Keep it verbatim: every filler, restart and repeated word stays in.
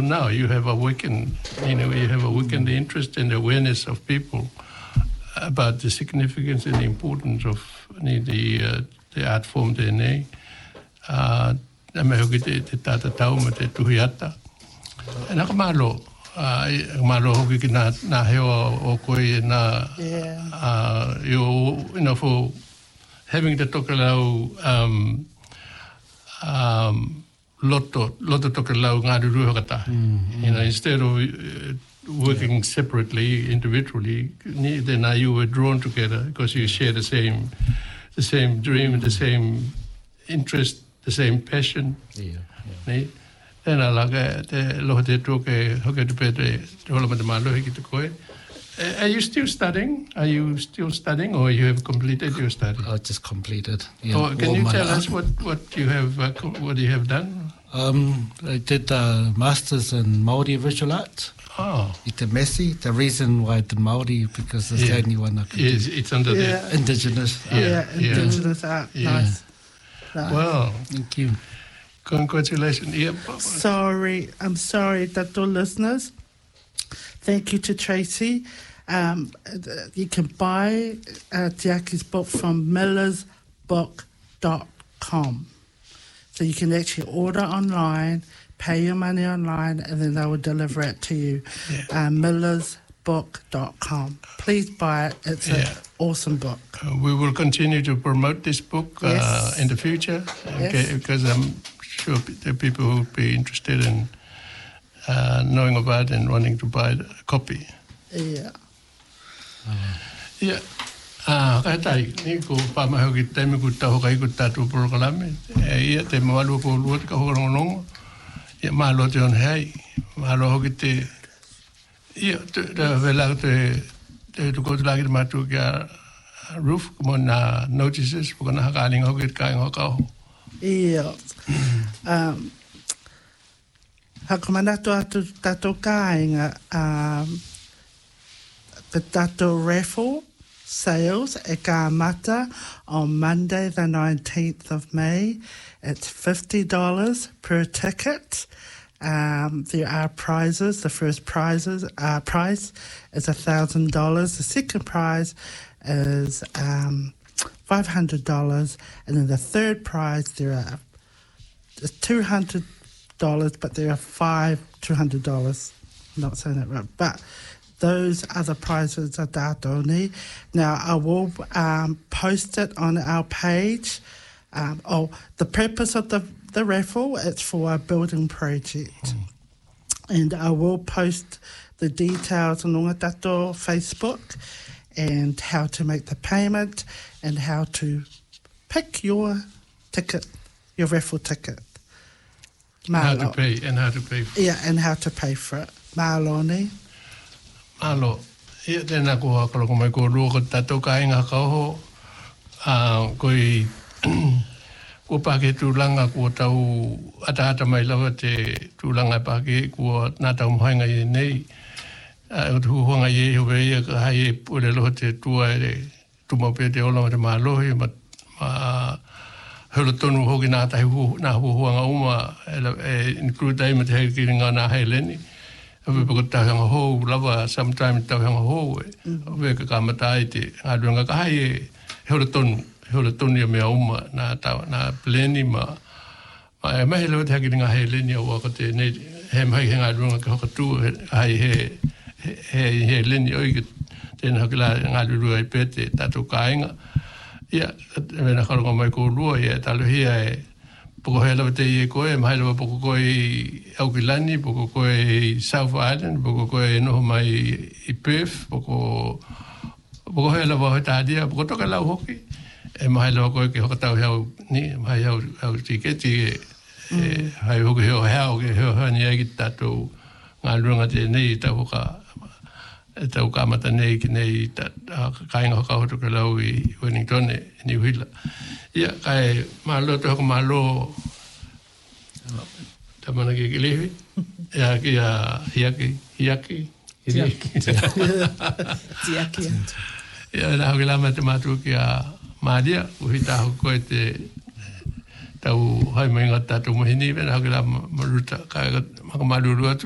now. You have awakened, you know, you have awakened the interest and awareness of people about the significance and the importance of the uh, the art form D N A. Uh, na me hoki te te tata tau me te tuhiata. E naka malo, uh, malo hoki ki na, na heo o koe na, Yeah. uh, you, you know, for having the tokelau, um, um, loto, loto tokelau ngā ruru hokata. Mm-hmm. You know, instead of uh, working yeah. separately, individually, then uh, you were drawn together because you share the same, the same dream, the same interest, the same passion. Yeah. Yeah. Then I like the loho te toke hoke te pete te hola mata malo hiki te koe. Are you still studying? Are you still studying, or you have completed your study? I just completed. Yeah, oh, can all you my tell art. us what what you have uh, what you have done? Um, I did a masters in Māori visual art. Oh, I te Messi. The reason why I did Māori because it's yeah. the only one I could yes, do. it's under Yeah. the Indigenous. Yeah, Yeah, yeah. indigenous art. Yeah. Nice. nice. well. Thank you. Congratulations. Yeah. Sorry, I'm sorry, Tato listeners. Thank you to Tracy. Um, you can buy uh, Tiaki's book from millers book dot com. So you can actually order online, pay your money online, and then they will deliver it to you. Yeah. Uh, millers book dot com. Please buy it. It's Yeah. an awesome book. Uh, we will continue to promote this book uh, Yes. in the future, okay, Yes. because I'm sure there are people who will be interested in uh, knowing about and wanting to buy a copy. Yeah. Ia, ah, kai tai, ni ko pamaho ki te me ku taho kai ku tatu programe. E ia te malu ko luot ka horongonongo. Ia malo te on hei, malo hoki te ia te te vela te te tu ko te lagi te matu ki a roof mo na notices ko na hakaling hoki kai ngaka ho. Yeah. um, Hakamanato atu tato kāinga, um, the tato raffle sales at Kaamata on Monday the nineteenth of May. It's fifty dollars per ticket. Um, there are prizes. The first prizes, uh, prize is one thousand dollars. The second prize is um, five hundred dollars. And then the third prize, there are two hundred dollars, but there are five two hundred dollars. I'm not saying that right. But those other prizes are Datoni. Now, I will um, post it on our page. Um, oh, the purpose of the, the raffle, it's for a building project. Mm. And I will post the details on Nunga Tato Facebook and how to make the payment and how to pick your ticket, your raffle ticket. And how to pay, and how to pay. Yeah, and how to pay for it. Maaloni. Malo, ia tēnā ko hakaro ko mai ko rua ko tātou kāinga kauho, uh, koi ko pāke tūlanga ko tau ata-ata mai lawa te tūlanga pāke ko nā tau mhainga i nei, uh, o te huhuanga i e huwe ia ka hai e pule loho te tua e tumaupe te ola ma te mālohi, ma, ma hula tonu hoki nā tahi hu, nā huhuanga uma, e, e include ai ma te hei ki ngā nā hei leni. Awe pako tauhanga hou, lawa sometimes tauhanga hou e. Awe ka kāmatai te ngā ruanga ka hai e heura tonu, heura tonu ia mea uma nā tau, nā pleni ma ma e mahi lewa te haki ngā hei leni au waka te ne, he mahi he ngā ruanga ka hoka tū, hai he, he, he leni oi ka tēnā haki la ngā rurua i pete tātou kāinga. Ia, e mena karonga mai ko rua ia, talo hia e poko hea lawa te i e koe, mahi lawa poko koe i Aukilani, poko koe i South Island, poko koe i noho mai i Perth, poko, poko hea lawa hoi tādia, poko toka lau hoki, e mahi lawa koe ke hokatau heau, ni, mahi heau, heau tiketi e, e hai hoki heo heau, ke heo hea ni egi tātou ngā runga te nei, tau hoka, e tau kāmata nei ki nei, kāinga hoka hoto ke lau i Wellington e New Hila. Ia, kai mālo te hoko mālo tamana ki kilehi. Ia ki a hiaki, hiaki. Tiaki. Tiaki. Ia, nā hoki lama te mātua ki a Māria, uhi tā hoko koe te tau haimai ngā tātou mohini, nā hoki lama maruta, kai maka maruru atu